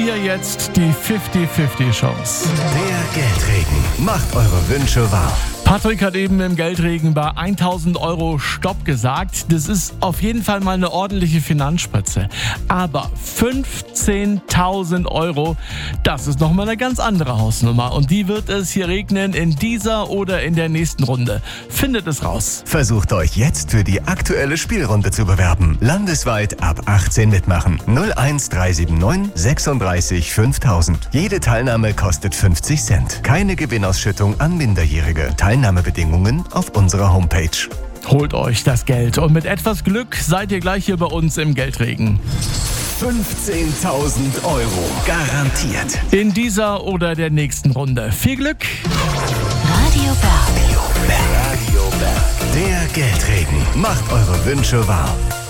Hier jetzt die 50-50-Chance. Der Geldregen macht eure Wünsche wahr. Patrick hat eben im Geldregen bei 1.000 Euro Stopp gesagt. Das ist auf jeden Fall mal eine ordentliche Finanzspritze. Aber 15.000 Euro, das ist nochmal eine ganz andere Hausnummer. Und die wird es hier regnen in dieser oder in der nächsten Runde. Findet es raus. Versucht euch jetzt für die aktuelle Spielrunde zu bewerben. Landesweit ab 18 mitmachen. 01379 36 5000. Jede Teilnahme kostet 50 Cent. Keine Gewinnausschüttung an Minderjährige. Teilnahmebedingungen auf unserer Homepage. Holt euch das Geld und mit etwas Glück seid ihr gleich hier bei uns im Geldregen. 15.000 Euro garantiert. In dieser oder der nächsten Runde. Viel Glück! Radio Berg. Der Geldregen macht eure Wünsche wahr.